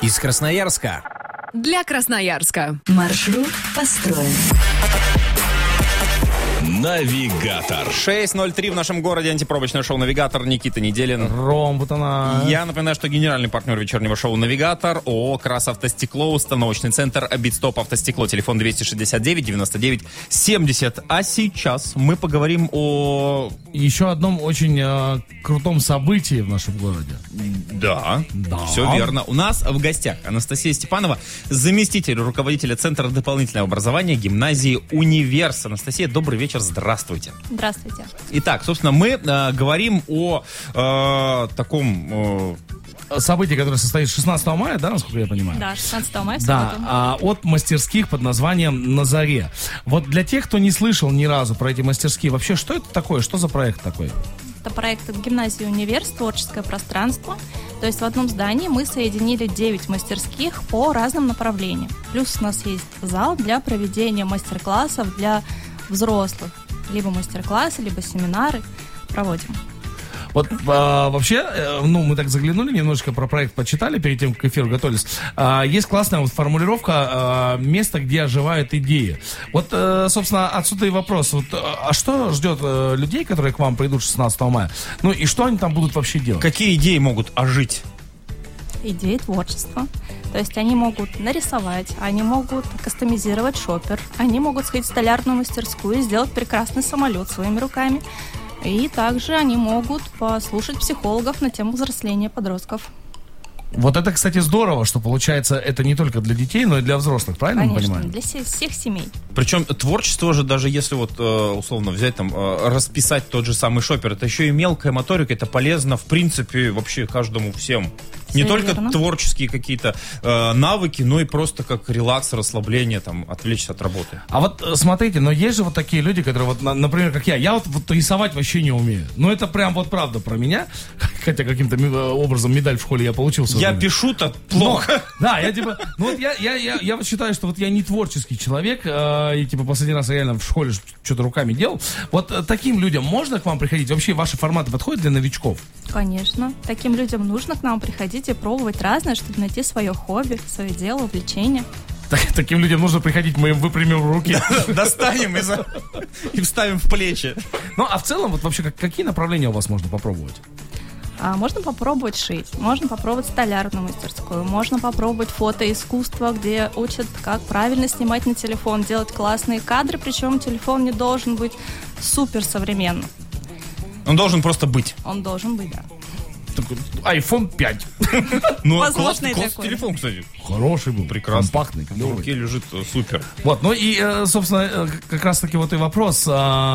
Из Красноярска. Для Красноярска. Маршрут построен. Навигатор. 6:03 в нашем городе. Антипробочное шоу «Навигатор». Никита Неделин. Ром, вот она. Я напоминаю, что генеральный партнер вечернего шоу «Навигатор» ООО «Красавтостекло», установочный центр «Битстоп Автостекло». Телефон 269-99-70. А сейчас мы поговорим о... Еще одном очень крутом событии в нашем городе. Да, все верно. У нас в гостях Анастасия Степанова, заместитель руководителя Центра дополнительного образования гимназии «Универс». Анастасия, добрый вечер, здравствуйте. Здравствуйте. Итак, собственно, мы говорим о таком... Событие, которое состоится 16 мая, да, насколько я понимаю? Да, 16 мая. Да, от мастерских под названием «На заре». Вот для тех, кто не слышал ни разу про эти мастерские, вообще, что это такое? Что за проект такой? Это проект гимназии «Универс», творческое пространство. То есть в одном здании мы соединили 9 мастерских по разным направлениям. Плюс у нас есть зал для проведения мастер-классов для взрослых. Либо мастер-классы, либо семинары проводим. Вот вообще, мы так заглянули, немножечко про проект почитали перед тем, как к эфиру готовились. Есть классная вот формулировка «место, где оживают идеи». Вот, собственно, отсюда и вопрос. Вот, а что ждет людей, которые к вам придут 16 мая? Ну и что они там будут вообще делать? Какие идеи могут ожить? Идеи творчества. То есть они могут нарисовать, они могут кастомизировать шопер, они могут сходить в столярную мастерскую и сделать прекрасный самолет своими руками. И также они могут послушать психологов на тему взросления подростков. Вот это, кстати, здорово, что получается это не только для детей, но и для взрослых, правильно мы понимаем? Конечно, для всех семей. Причем творчество же, даже если вот условно взять там, расписать тот же самый шопер, это еще и мелкая моторика, это полезно в принципе вообще каждому всем. Не только верно. Творческие какие-то навыки, но и просто как релакс, расслабление, там, отвлечься от работы. А вот смотрите, но есть же вот такие люди, которые, вот, например, как я вот рисовать вообще не умею. Но это прям вот правда про меня, хотя каким-то образом медаль в школе я получил. Я пишу-то плохо. Да, я типа, ну вот я вот считаю, что вот я не творческий человек, и типа последний раз я реально в школе что-то руками делал. Вот таким людям можно к вам приходить? Вообще ваши форматы подходят для новичков? Конечно. Таким людям нужно к нам приходить и пробовать разное, чтобы найти свое хобби, свое дело, увлечение. Таким людям нужно приходить, мы им выпрямим руки. Достанем и вставим в плечи. Ну, а в целом, вот вообще, какие направления у вас можно попробовать? Можно попробовать шить, можно попробовать столярную мастерскую, можно попробовать фотоискусство, где учат, как правильно снимать на телефон, делать классные кадры, причем телефон не должен быть супер современным. Он должен просто быть. Он должен быть, да. iPhone 5. Ну, Возможно, и классный такое. телефон, кстати. Хороший был, Прекрасный. компактный. В руке лежит супер. Вот, ну и, собственно, как раз-таки вот и вопрос.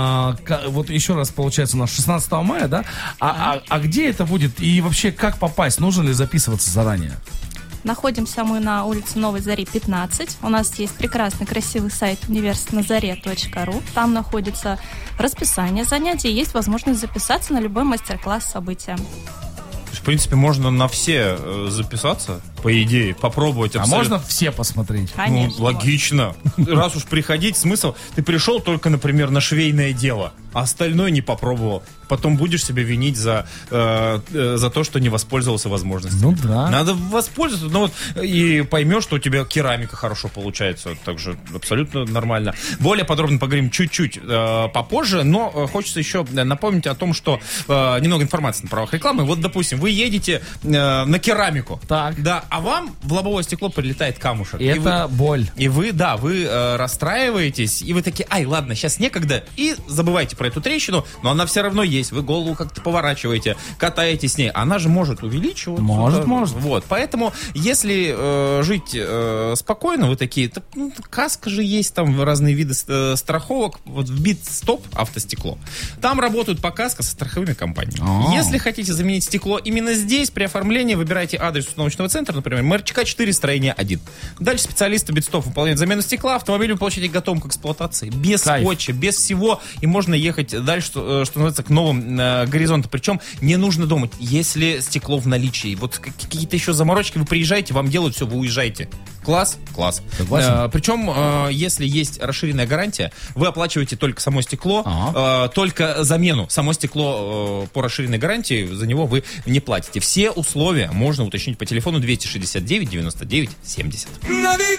Вот еще раз, получается, у нас 16 мая, да? А где это будет? И вообще, как попасть? Нужно ли записываться заранее? Находимся мы на улице Новой Зари, 15. У нас есть прекрасный, красивый сайт универсназаре.ру. Там находится расписание занятий. Есть возможность записаться на любой мастер-класс, события. В принципе, можно на все записаться, по идее, попробовать. А можно все посмотреть? Конечно. Ну, логично. Раз уж приходить, смысл, ты пришел только, например, на швейное дело, а остальное не попробовал. Потом будешь себя винить за то, что не воспользовался возможностью. Ну да. Надо воспользоваться, ну вот, и поймешь, что у тебя керамика хорошо получается. Так же абсолютно нормально. Более подробно поговорим чуть-чуть попозже, но хочется еще напомнить о том, что немного информации на правах рекламы. Вот, допустим, вы едете на керамику. Так. Да, а вам в лобовое стекло прилетает камушек. И это боль. И вы расстраиваетесь, и вы такие, ладно, сейчас некогда, и забывайте про эту трещину, но она все равно есть. Вы голову как-то поворачиваете, катаетесь с ней. Она же может увеличиваться. Может. Вот, поэтому, если жить спокойно, вы такие, каска же есть, там разные виды страховок. Вот в Битстоп Автостекло. Там работают по каско со страховыми компаниями. Если хотите заменить стекло именно здесь, при оформлении, выбирайте адрес установочного центра, например, МРЧК 4, строение 1. Дальше специалисты Битстоп выполняют замену стекла, автомобиль вы получите готовым к эксплуатации. Без скотча, без всего. И можно ехать дальше, что называется, к новым горизонтам. Причем не нужно думать, если стекло в наличии. Вот какие-то еще заморочки, вы приезжаете, вам делают все, вы уезжаете. Класс? Класс. Причем, если есть расширенная гарантия, вы оплачиваете только само стекло, только замену. Само стекло по расширенной гарантии, за него вы не платите. Все условия можно уточнить по телефону 269 269 99 70.